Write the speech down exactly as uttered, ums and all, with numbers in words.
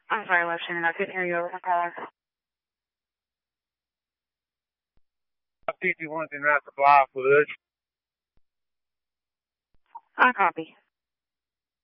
I'm sorry, Lieutenant. I couldn't hear you over the caller. fifty-one's in right supply footage. I copy.